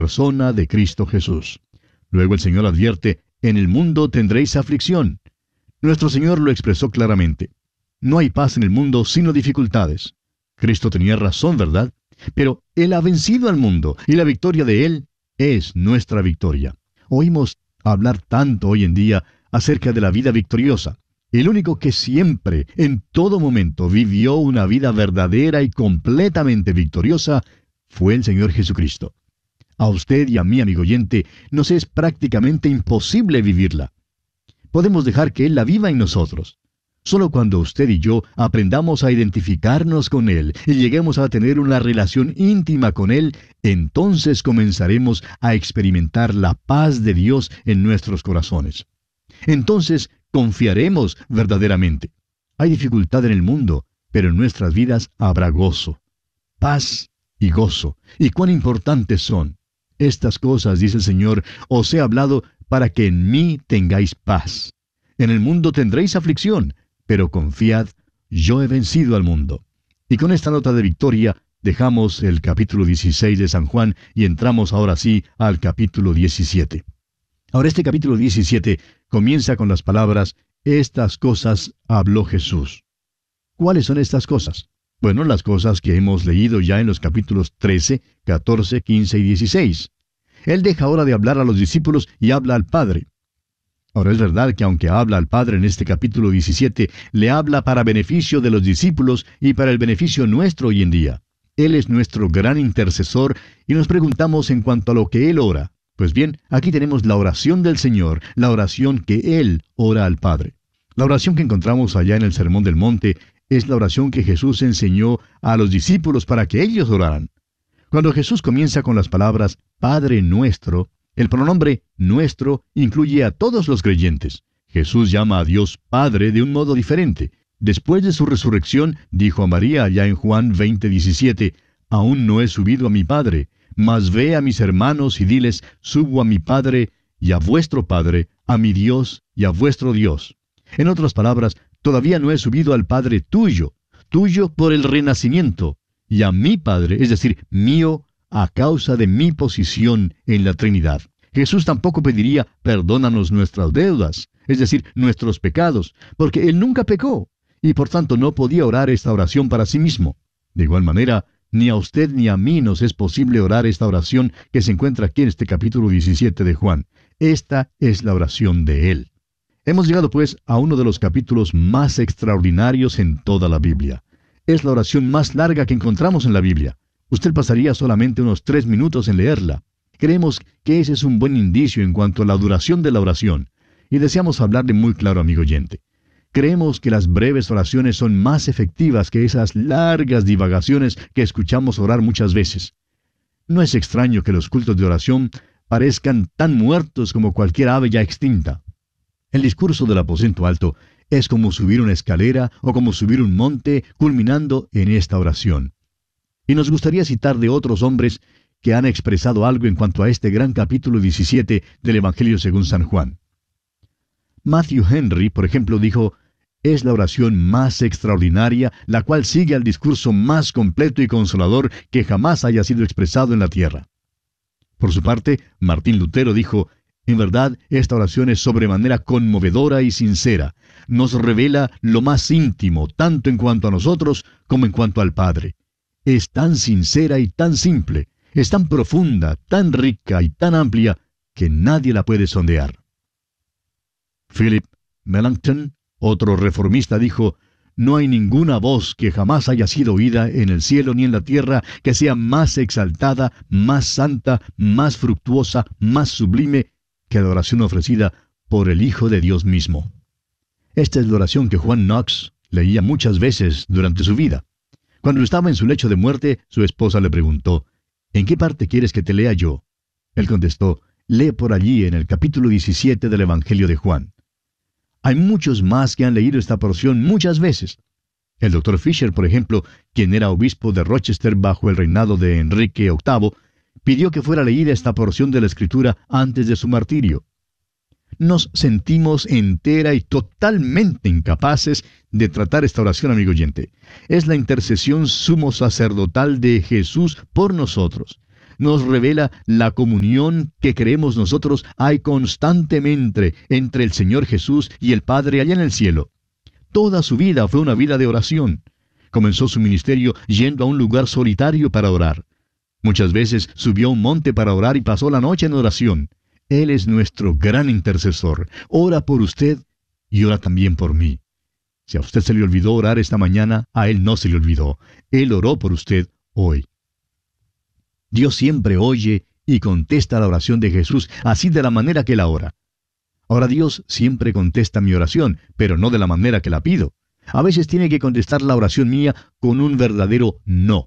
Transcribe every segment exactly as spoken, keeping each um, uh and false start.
persona de Cristo Jesús. Luego el Señor advierte, en el mundo tendréis aflicción. Nuestro Señor lo expresó claramente. No hay paz en el mundo sino dificultades. Cristo tenía razón, ¿verdad? Pero Él ha vencido al mundo, y la victoria de Él es nuestra victoria. Oímos hablar tanto hoy en día acerca de la vida victoriosa. El único que siempre, en todo momento, vivió una vida verdadera y completamente victoriosa fue el Señor Jesucristo. A usted y a mí, amigo oyente, nos es prácticamente imposible vivirla. Podemos dejar que Él la viva en nosotros. Solo cuando usted y yo aprendamos a identificarnos con Él y lleguemos a tener una relación íntima con Él, entonces comenzaremos a experimentar la paz de Dios en nuestros corazones. Entonces confiaremos verdaderamente. Hay dificultad en el mundo, pero en nuestras vidas habrá gozo, paz y gozo. ¿Y cuán importantes son? Estas cosas, dice el Señor, os he hablado para que en mí tengáis paz. En el mundo tendréis aflicción, pero confiad, yo he vencido al mundo. Y con esta nota de victoria, dejamos el capítulo dieciséis de San Juan y entramos ahora sí al capítulo diecisiete. Ahora este capítulo diecisiete comienza con las palabras, estas cosas habló Jesús. ¿Cuáles son estas cosas? Bueno, las cosas que hemos leído ya en los capítulos trece, catorce, quince y dieciséis. Él deja ahora de hablar a los discípulos y habla al Padre. Ahora es verdad que aunque habla al Padre en este capítulo diecisiete, le habla para beneficio de los discípulos y para el beneficio nuestro hoy en día. Él es nuestro gran intercesor y nos preguntamos en cuanto a lo que Él ora. Pues bien, aquí tenemos la oración del Señor, la oración que Él ora al Padre. La oración que encontramos allá en el Sermón del Monte es la oración que Jesús enseñó a los discípulos para que ellos oraran. Cuando Jesús comienza con las palabras Padre nuestro, el pronombre nuestro incluye a todos los creyentes. Jesús llama a Dios Padre de un modo diferente. Después de su resurrección, dijo a María allá en Juan veinte diecisiete, aún no he subido a mi Padre, mas ve a mis hermanos y diles, subo a mi Padre y a vuestro Padre, a mi Dios y a vuestro Dios. En otras palabras, todavía no he subido al Padre tuyo, tuyo por el renacimiento, y a mi Padre, es decir, mío, a causa de mi posición en la Trinidad. Jesús tampoco pediría, perdónanos nuestras deudas, es decir, nuestros pecados, porque Él nunca pecó, y por tanto no podía orar esta oración para sí mismo. De igual manera, ni a usted ni a mí nos es posible orar esta oración que se encuentra aquí en este capítulo diecisiete de Juan. Esta es la oración de Él. Hemos llegado pues a uno de los capítulos más extraordinarios en toda la Biblia. Es la oración más larga que encontramos en la Biblia. Usted pasaría solamente unos tres minutos en leerla. Creemos que ese es un buen indicio en cuanto a la duración de la oración, y deseamos hablarle muy claro, amigo oyente. Creemos que las breves oraciones son más efectivas que esas largas divagaciones que escuchamos orar muchas veces. No es extraño que los cultos de oración parezcan tan muertos como cualquier ave ya extinta. El discurso del aposento alto es como subir una escalera o como subir un monte, culminando en esta oración. Y nos gustaría citar de otros hombres que han expresado algo en cuanto a este gran capítulo diecisiete del Evangelio según San Juan. Matthew Henry, por ejemplo, dijo, es la oración más extraordinaria, la cual sigue al discurso más completo y consolador que jamás haya sido expresado en la tierra. Por su parte, Martín Lutero dijo, en verdad, esta oración es sobremanera conmovedora y sincera. Nos revela lo más íntimo, tanto en cuanto a nosotros como en cuanto al Padre. Es tan sincera y tan simple, es tan profunda, tan rica y tan amplia, que nadie la puede sondear. Philip Melanchthon, otro reformista, dijo, no hay ninguna voz que jamás haya sido oída en el cielo ni en la tierra que sea más exaltada, más santa, más fructuosa, más sublime que la oración ofrecida por el Hijo de Dios mismo. Esta es la oración que Juan Knox leía muchas veces durante su vida. Cuando estaba en su lecho de muerte, su esposa le preguntó, ¿en qué parte quieres que te lea yo? Él contestó, lee por allí en el capítulo diecisiete del Evangelio de Juan. Hay muchos más que han leído esta porción muchas veces. El doctor Fisher, por ejemplo, quien era obispo de Rochester bajo el reinado de Enrique octavo, pidió que fuera leída esta porción de la Escritura antes de su martirio. Nos sentimos entera y totalmente incapaces de tratar esta oración, amigo oyente. Es la intercesión sumo sacerdotal de Jesús por nosotros. nos revela la comunión que creemos nosotros hay constantemente entre el Señor Jesús y el Padre allá en el cielo. Toda su vida fue una vida de oración. Comenzó su ministerio yendo a un lugar solitario para orar. Muchas veces subió a un monte para orar y pasó la noche en oración. Él es nuestro gran intercesor. Ora por usted y ora también por mí. Si a usted se le olvidó orar esta mañana, a Él no se le olvidó. Él oró por usted hoy. Dios siempre oye y contesta la oración de Jesús, así de la manera que la ora. Ahora Dios siempre contesta mi oración, pero no de la manera que la pido. A veces tiene que contestar la oración mía con un verdadero no.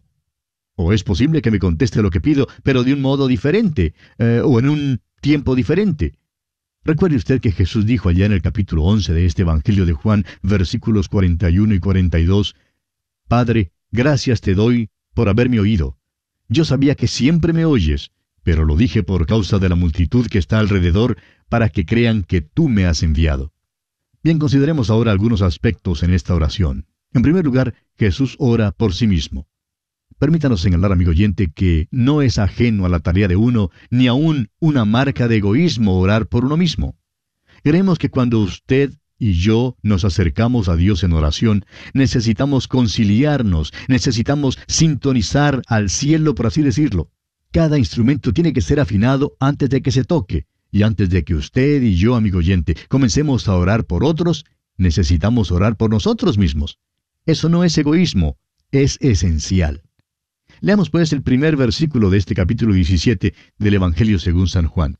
O es posible que me conteste lo que pido, pero de un modo diferente, eh, o en un tiempo diferente. Recuerde usted que Jesús dijo allá en el capítulo once de este Evangelio de Juan, versículos cuarenta y uno y cuarenta y dos, Padre, gracias te doy por haberme oído. Yo sabía que siempre me oyes, pero lo dije por causa de la multitud que está alrededor, para que crean que tú me has enviado. Bien, consideremos ahora algunos aspectos en esta oración. En primer lugar, Jesús ora por sí mismo. Permítanos señalar, amigo oyente, que no es ajeno a la tarea de uno, ni aún una marca de egoísmo orar por uno mismo. Creemos que cuando usted y yo nos acercamos a Dios en oración, necesitamos conciliarnos, necesitamos sintonizar al cielo, por así decirlo. Cada instrumento tiene que ser afinado antes de que se toque, y antes de que usted y yo, amigo oyente, comencemos a orar por otros, necesitamos orar por nosotros mismos. Eso no es egoísmo, es esencial. Leamos pues el primer versículo de este capítulo diecisiete del Evangelio según San Juan.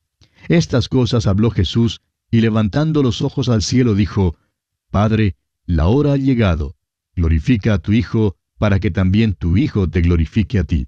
Estas cosas habló Jesús, y levantando los ojos al cielo dijo, Padre, la hora ha llegado, glorifica a tu Hijo, para que también tu Hijo te glorifique a ti.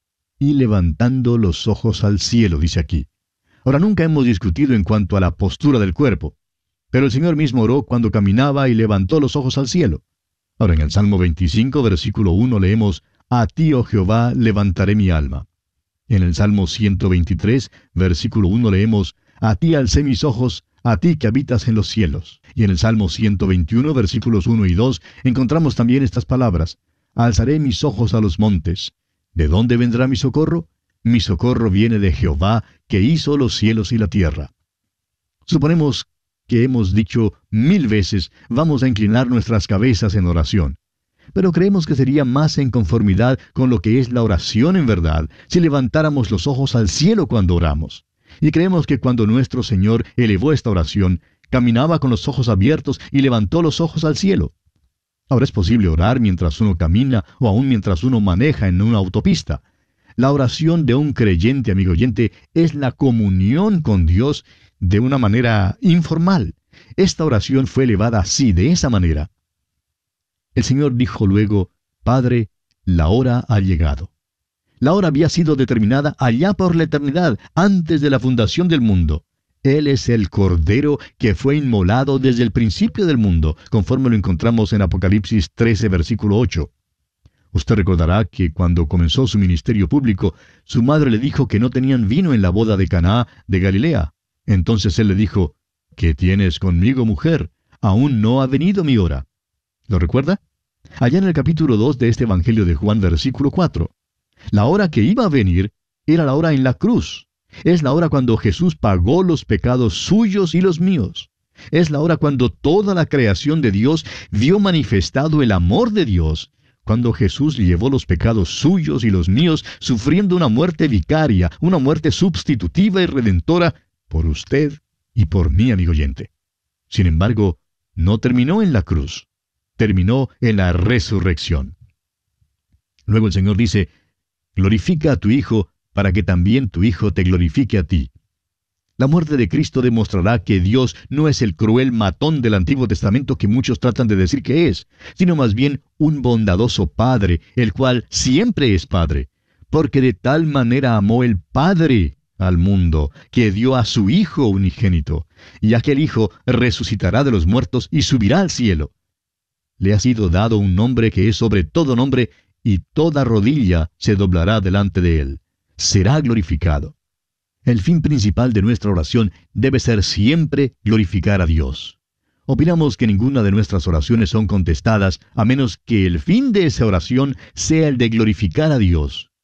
Y levantando los ojos al cielo, dice aquí. Ahora, nunca hemos discutido en cuanto a la postura del cuerpo, pero el Señor mismo oró cuando caminaba y levantó los ojos al cielo. Ahora, en el Salmo veinticinco, versículo uno, leemos, A ti, oh Jehová, levantaré mi alma. En el Salmo ciento veintitrés, versículo uno, leemos, A ti alcé mis ojos, a ti que habitas en los cielos. Y en el Salmo ciento veintiuno, versículos uno y dos, encontramos también estas palabras, Alzaré mis ojos a los montes. ¿De dónde vendrá mi socorro? Mi socorro viene de Jehová, que hizo los cielos y la tierra. Suponemos que hemos dicho mil veces, vamos a inclinar nuestras cabezas en oración. Pero creemos que sería más en conformidad con lo que es la oración en verdad, si levantáramos los ojos al cielo cuando oramos. Y creemos que cuando nuestro Señor elevó esta oración, caminaba con los ojos abiertos y levantó los ojos al cielo. Ahora es posible orar mientras uno camina o aún mientras uno maneja en una autopista. La oración de un creyente, amigo oyente, es la comunión con Dios de una manera informal. Esta oración fue elevada así, de esa manera. El Señor dijo luego, Padre, la hora ha llegado. La hora había sido determinada allá por la eternidad, antes de la fundación del mundo. Él es el Cordero que fue inmolado desde el principio del mundo, conforme lo encontramos en Apocalipsis trece, versículo ocho. Usted recordará que cuando comenzó su ministerio público, su madre le dijo que no tenían vino en la boda de Caná de Galilea. Entonces él le dijo, ¿qué tienes conmigo, mujer? Aún no ha venido mi hora. ¿Lo recuerda? Allá en el capítulo dos de este Evangelio de Juan, versículo cuatro. La hora que iba a venir era la hora en la cruz. Es la hora cuando Jesús pagó los pecados suyos y los míos. Es la hora cuando toda la creación de Dios vio manifestado el amor de Dios, cuando Jesús llevó los pecados suyos y los míos, sufriendo una muerte vicaria, una muerte sustitutiva y redentora, por usted y por mí, amigo oyente. Sin embargo, no terminó en la cruz, terminó en la resurrección. Luego el Señor dice, glorifica a tu Hijo, para que también tu Hijo te glorifique a ti. La muerte de Cristo demostrará que Dios no es el cruel matón del Antiguo Testamento que muchos tratan de decir que es, sino más bien un bondadoso Padre, el cual siempre es Padre, porque de tal manera amó el Padre al mundo, que dio a su Hijo unigénito, y aquel Hijo resucitará de los muertos y subirá al cielo. Le ha sido dado un nombre que es sobre todo nombre, y toda rodilla se doblará delante de él. Será glorificado. El fin principal de nuestra oración debe ser siempre glorificar a Dios. Opinamos que ninguna de nuestras oraciones son contestadas a menos que el fin de esa oración sea el de glorificar a Dios.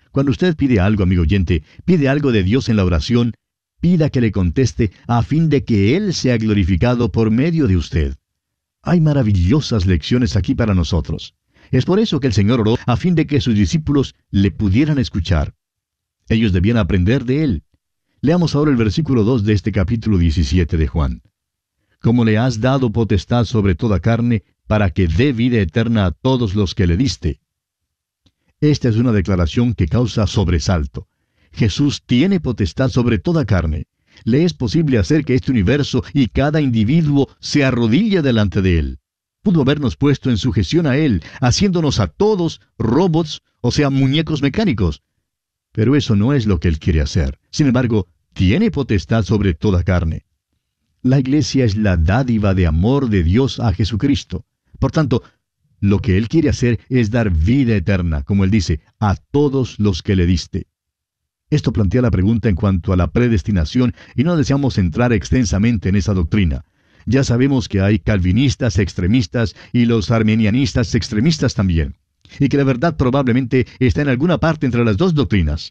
Cuando usted pide algo, amigo oyente, pide algo de Dios en la oración, pida que le conteste a fin de que Él sea glorificado por medio de usted. Hay maravillosas lecciones aquí para nosotros. Es por eso que el Señor oró a fin de que sus discípulos le pudieran escuchar. Ellos debían aprender de Él. Leamos ahora el versículo dos de este capítulo diecisiete de Juan. Como le has dado potestad sobre toda carne, para que dé vida eterna a todos los que le diste. Esta es una declaración que causa sobresalto. Jesús tiene potestad sobre toda carne. Le es posible hacer que este universo y cada individuo se arrodille delante de Él. Pudo habernos puesto en sujeción a Él, haciéndonos a todos robots, o sea, muñecos mecánicos. Pero eso no es lo que Él quiere hacer. Sin embargo, tiene potestad sobre toda carne. La iglesia es la dádiva de amor de Dios a Jesucristo. Por tanto, lo que Él quiere hacer es dar vida eterna, como Él dice, a todos los que le diste. Esto plantea la pregunta en cuanto a la predestinación y no deseamos entrar extensamente en esa doctrina. Ya sabemos que hay calvinistas extremistas y los arminianistas extremistas también, y que la verdad probablemente está en alguna parte entre las dos doctrinas.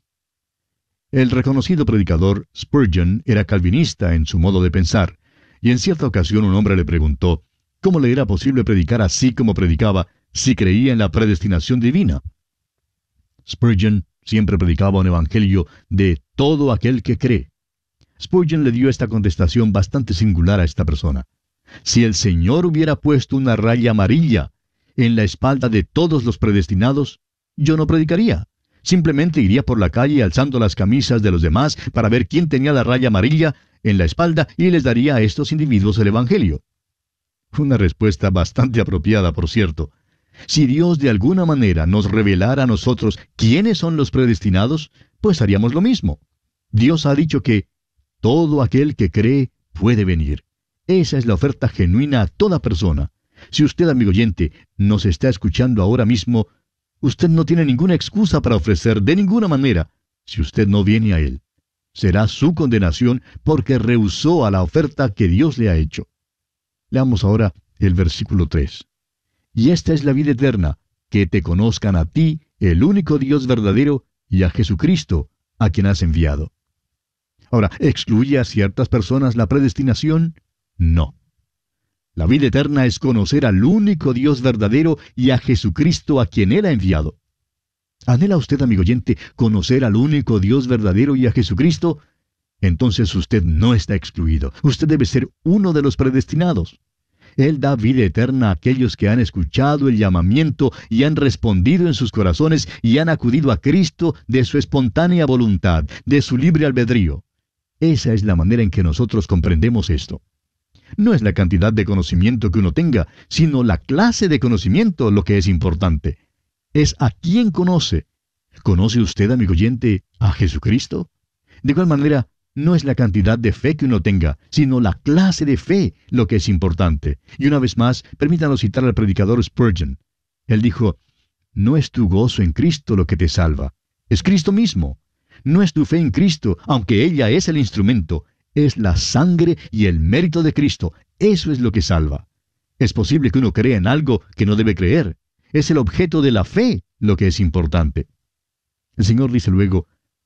El reconocido predicador Spurgeon era calvinista en su modo de pensar, y en cierta ocasión un hombre le preguntó cómo le era posible predicar así como predicaba si creía en la predestinación divina. Spurgeon siempre predicaba un evangelio de todo aquel que cree. Spurgeon le dio esta contestación bastante singular a esta persona. Si el Señor hubiera puesto una raya amarilla en la espalda de todos los predestinados, yo no predicaría. Simplemente iría por la calle alzando las camisas de los demás para ver quién tenía la raya amarilla en la espalda y les daría a estos individuos el evangelio. Una respuesta bastante apropiada, por cierto. Si Dios de alguna manera nos revelara a nosotros quiénes son los predestinados, pues haríamos lo mismo. Dios ha dicho que todo aquel que cree puede venir. Esa es la oferta genuina a toda persona. Si usted, amigo oyente, nos está escuchando ahora mismo, usted no tiene ninguna excusa para ofrecer de ninguna manera si usted no viene a Él. Será su condenación porque rehusó a la oferta que Dios le ha hecho. Leamos ahora el versículo tres. Y esta es la vida eterna, que te conozcan a ti, el único Dios verdadero, y a Jesucristo, a quien has enviado. Ahora, ¿excluye a ciertas personas la predestinación? No. La vida eterna es conocer al único Dios verdadero y a Jesucristo a quien Él ha enviado. ¿Anhela usted, amigo oyente, conocer al único Dios verdadero y a Jesucristo? Entonces usted no está excluido. Usted debe ser uno de los predestinados. Él da vida eterna a aquellos que han escuchado el llamamiento y han respondido en sus corazones y han acudido a Cristo de su espontánea voluntad, de su libre albedrío. Esa es la manera en que nosotros comprendemos esto. No es la cantidad de conocimiento que uno tenga, sino la clase de conocimiento lo que es importante. Es a quién conoce. ¿Conoce usted, amigo oyente, a Jesucristo? De igual manera, no es la cantidad de fe que uno tenga, sino la clase de fe lo que es importante. Y una vez más, permítanos citar al predicador Spurgeon. Él dijo, no es tu gozo en Cristo lo que te salva, es Cristo mismo. No es tu fe en Cristo, aunque ella es el instrumento, es la sangre y el mérito de Cristo. Eso es lo que salva. Es posible que uno crea en algo que no debe creer. Es el objeto de la fe lo que es importante. El Señor dice luego,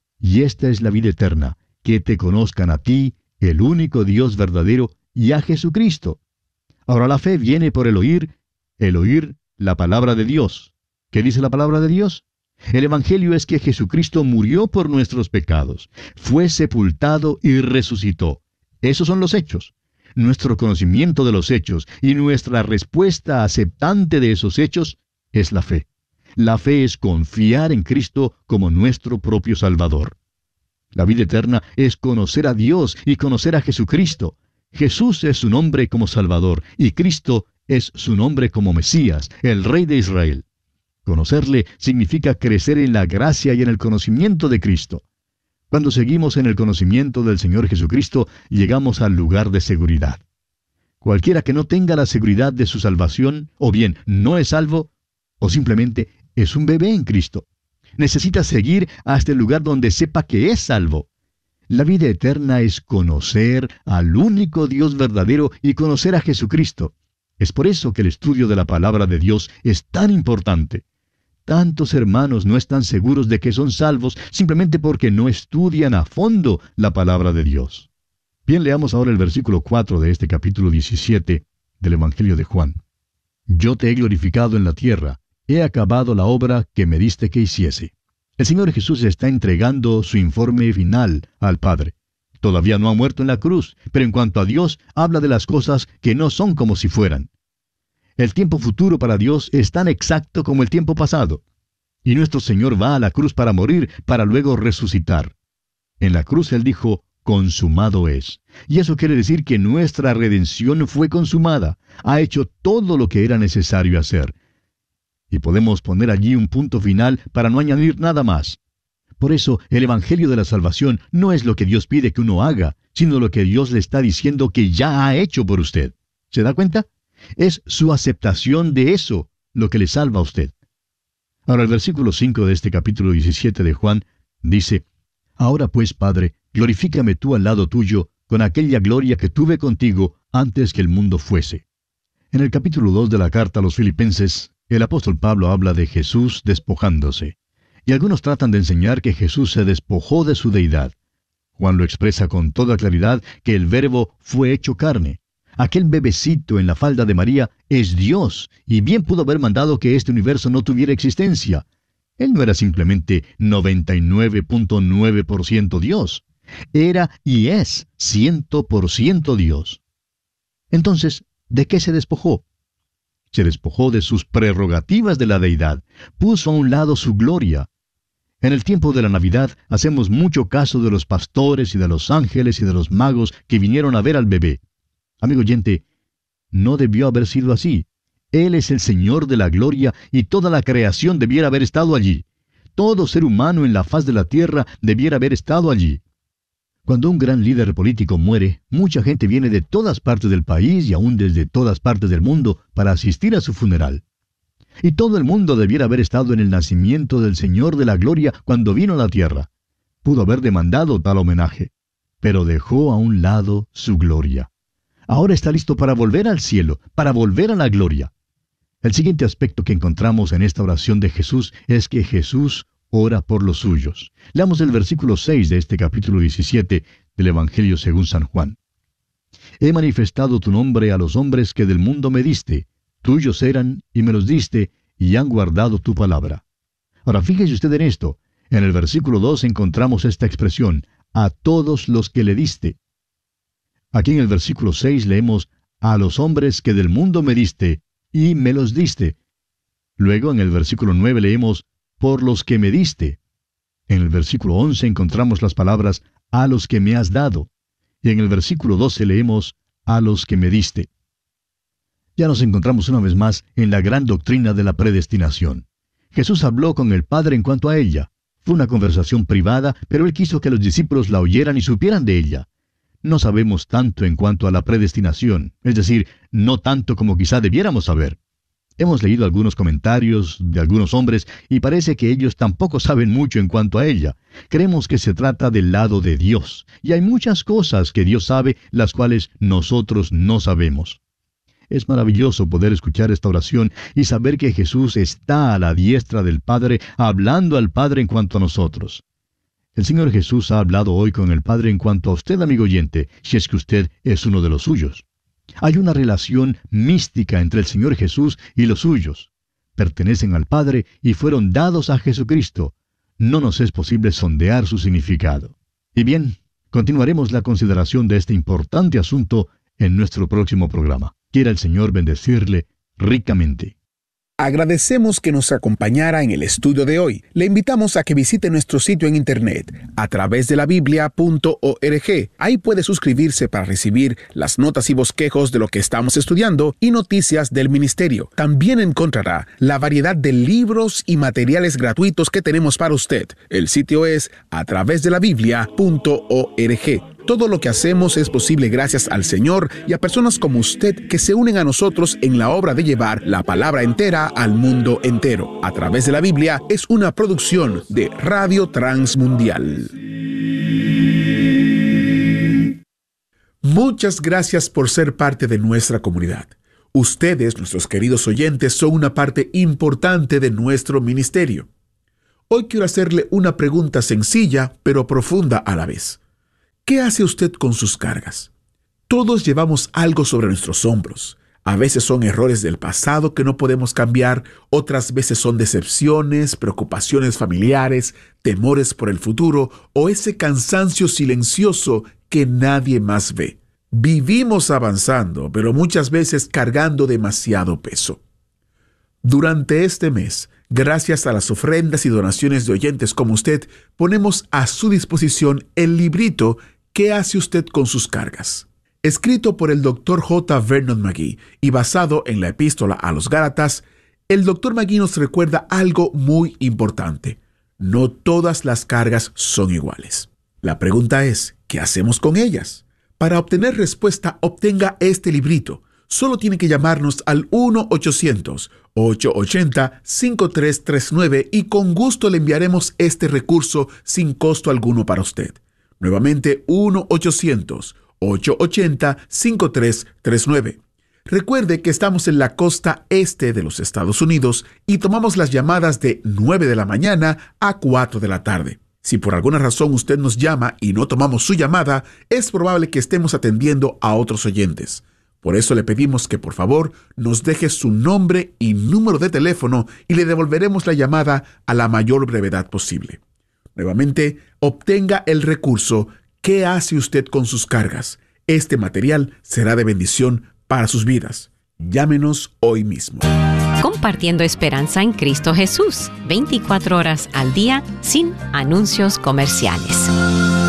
y esta es la vida eterna, que te conozcan a ti, el único Dios verdadero, y a Jesucristo. Ahora la fe viene por el oír, el oír la palabra de Dios. ¿Qué dice la palabra de Dios? El Evangelio es que Jesucristo murió por nuestros pecados, fue sepultado y resucitó. Esos son los hechos. Nuestro conocimiento de los hechos y nuestra respuesta aceptante de esos hechos es la fe. La fe es confiar en Cristo como nuestro propio Salvador. La vida eterna es conocer a Dios y conocer a Jesucristo. Jesús es su nombre como Salvador y Cristo es su nombre como Mesías, el Rey de Israel. Conocerle significa crecer en la gracia y en el conocimiento de Cristo. Cuando seguimos en el conocimiento del Señor Jesucristo, llegamos al lugar de seguridad. Cualquiera que no tenga la seguridad de su salvación, o bien no es salvo, o simplemente es un bebé en Cristo. Necesita seguir hasta el lugar donde sepa que es salvo. La vida eterna es conocer al único Dios verdadero y conocer a Jesucristo. Es por eso que el estudio de la palabra de Dios es tan importante. tantos hermanos no están seguros de que son salvos simplemente porque no estudian a fondo la palabra de Dios. Bien, leamos ahora el versículo cuatro de este capítulo diecisiete del Evangelio de Juan. Yo te he glorificado en la tierra, he acabado la obra que me diste que hiciese. El Señor Jesús está entregando su informe final al Padre. Todavía no ha muerto en la cruz, pero en cuanto a Dios, habla de las cosas que no son como si fueran. El tiempo futuro para Dios es tan exacto como el tiempo pasado. Y nuestro Señor va a la cruz para morir, para luego resucitar. En la cruz Él dijo, consumado es. Y eso quiere decir que nuestra redención fue consumada. Ha hecho todo lo que era necesario hacer. Y podemos poner allí un punto final para no añadir nada más. Por eso, el Evangelio de la Salvación no es lo que Dios pide que uno haga, sino lo que Dios le está diciendo que ya ha hecho por usted. ¿Se da cuenta? Es su aceptación de eso lo que le salva a usted. Ahora, el versículo cinco de este capítulo diecisiete de Juan dice, Ahora pues, Padre, glorifícame tú al lado tuyo, con aquella gloria que tuve contigo antes que el mundo fuese. En el capítulo dos de la carta a los Filipenses, el apóstol Pablo habla de Jesús despojándose. Y algunos tratan de enseñar que Jesús se despojó de su deidad. Juan lo expresa con toda claridad que el Verbo fue hecho carne. Aquel bebecito en la falda de María es Dios, y bien pudo haber mandado que este universo no tuviera existencia. Él no era simplemente noventa y nueve punto nueve por ciento Dios. Era y es cien por ciento Dios. Entonces, ¿de qué se despojó? Se despojó de sus prerrogativas de la deidad. Puso a un lado su gloria. En el tiempo de la Navidad hacemos mucho caso de los pastores y de los ángeles y de los magos que vinieron a ver al bebé. Amigo oyente, no debió haber sido así. Él es el Señor de la gloria y toda la creación debiera haber estado allí. Todo ser humano en la faz de la tierra debiera haber estado allí. Cuando un gran líder político muere, mucha gente viene de todas partes del país y aún desde todas partes del mundo para asistir a su funeral. Y todo el mundo debiera haber estado en el nacimiento del Señor de la gloria cuando vino a la tierra. Pudo haber demandado tal homenaje, pero dejó a un lado su gloria. Ahora está listo para volver al cielo, para volver a la gloria. El siguiente aspecto que encontramos en esta oración de Jesús es que Jesús ora por los suyos. Leamos el versículo seis de este capítulo diecisiete del Evangelio según San Juan. He manifestado tu nombre a los hombres que del mundo me diste. Tuyos eran, y me los diste, y han guardado tu palabra. Ahora, fíjese usted en esto. En el versículo dos encontramos esta expresión, a todos los que le diste. Aquí en el versículo seis leemos, a los hombres que del mundo me diste, y me los diste. Luego en el versículo nueve leemos, por los que me diste. En el versículo once encontramos las palabras, a los que me has dado. Y en el versículo doce leemos, a los que me diste. Ya nos encontramos una vez más en la gran doctrina de la predestinación. Jesús habló con el Padre en cuanto a ella. Fue una conversación privada, pero Él quiso que los discípulos la oyeran y supieran de ella. No sabemos tanto en cuanto a la predestinación, es decir, no tanto como quizá debiéramos saber. Hemos leído algunos comentarios de algunos hombres y parece que ellos tampoco saben mucho en cuanto a ella. Creemos que se trata del lado de Dios, y hay muchas cosas que Dios sabe, las cuales nosotros no sabemos. Es maravilloso poder escuchar esta oración y saber que Jesús está a la diestra del Padre, hablando al Padre en cuanto a nosotros. El Señor Jesús ha hablado hoy con el Padre en cuanto a usted, amigo oyente, si es que usted es uno de los suyos. Hay una relación mística entre el Señor Jesús y los suyos. Pertenecen al Padre y fueron dados a Jesucristo. No nos es posible sondear su significado. Y bien, continuaremos la consideración de este importante asunto en nuestro próximo programa. Quiera el Señor bendecirle ricamente. Agradecemos que nos acompañara en el estudio de hoy. Le invitamos a que visite nuestro sitio en internet a través de la biblia punto org. Ahí puede suscribirse para recibir las notas y bosquejos de lo que estamos estudiando y noticias del ministerio. También encontrará la variedad de libros y materiales gratuitos que tenemos para usted. El sitio es a través de la biblia punto org. Todo lo que hacemos es posible gracias al Señor y a personas como usted que se unen a nosotros en la obra de llevar la palabra entera al mundo entero. A través de la Biblia es una producción de Radio Transmundial. Muchas gracias por ser parte de nuestra comunidad. Ustedes, nuestros queridos oyentes, son una parte importante de nuestro ministerio. Hoy quiero hacerle una pregunta sencilla, pero profunda a la vez. ¿Qué hace usted con sus cargas? Todos llevamos algo sobre nuestros hombros. A veces son errores del pasado que no podemos cambiar, otras veces son decepciones, preocupaciones familiares, temores por el futuro o ese cansancio silencioso que nadie más ve. Vivimos avanzando, pero muchas veces cargando demasiado peso. Durante este mes, gracias a las ofrendas y donaciones de oyentes como usted, ponemos a su disposición el librito ¿Qué hace usted con sus cargas?, escrito por el doctor J. Vernon McGee y basado en la epístola a los Gálatas. El doctor McGee nos recuerda algo muy importante. No todas las cargas son iguales. La pregunta es, ¿qué hacemos con ellas? Para obtener respuesta, obtenga este librito. Solo tiene que llamarnos al uno ochocientos, ocho ochenta, cinco tres tres nueve y con gusto le enviaremos este recurso sin costo alguno para usted. Nuevamente, uno ochocientos, ocho ochenta, cinco tres tres nueve. Recuerde que estamos en la costa este de los Estados Unidos y tomamos las llamadas de nueve de la mañana a cuatro de la tarde. Si por alguna razón usted nos llama y no tomamos su llamada, es probable que estemos atendiendo a otros oyentes. Por eso le pedimos que por favor nos deje su nombre y número de teléfono y le devolveremos la llamada a la mayor brevedad posible. Nuevamente, obtenga el recurso ¿Qué hace usted con sus cargas? Este material será de bendición para sus vidas. Llámenos hoy mismo. Compartiendo esperanza en Cristo Jesús, veinticuatro horas al día, sin anuncios comerciales.